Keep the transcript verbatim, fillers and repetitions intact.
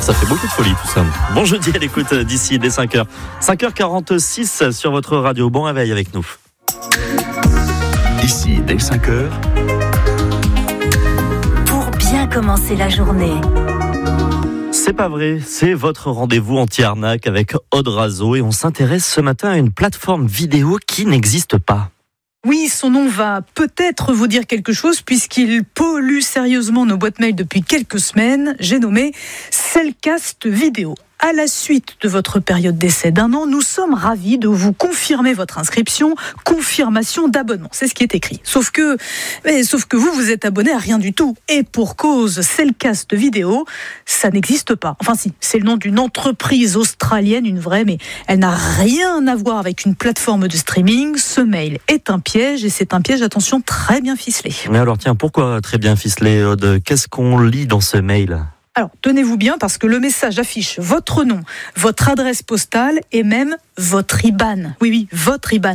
Ça fait beaucoup de folie tout ça. Bon jeudi à l'écoute d'ici dès cinq heures. cinq heures quarante-six sur votre radio. Bon réveil avec nous. Ici dès cinq heures. Pour bien commencer la journée. C'est pas vrai, c'est votre rendez-vous anti-arnaque avec Aude Razeau et on s'intéresse ce matin à une plateforme vidéo qui n'existe pas. Oui, son nom va peut-être vous dire quelque chose puisqu'il pollue sérieusement nos boîtes mail depuis quelques semaines. J'ai nommé Cellcast Vidéo. À la suite de votre période d'essai d'un an, nous sommes ravis de vous confirmer votre inscription, confirmation d'abonnement. C'est ce qui est écrit. Sauf que, mais, sauf que vous, vous êtes abonné à rien du tout. Et pour cause, Cellcast Vidéo, ça n'existe pas. Enfin si, c'est le nom d'une entreprise australienne, une vraie, mais elle n'a rien à voir avec une plateforme de streaming. Ce mail est un piège et c'est un piège, attention, très bien ficelé. Mais alors tiens, pourquoi très bien ficelé, Aude ? Qu'est-ce qu'on lit dans ce mail ? Alors, tenez-vous bien parce que le message affiche votre nom, votre adresse postale et même votre I B A N. Oui, oui, votre I B A N.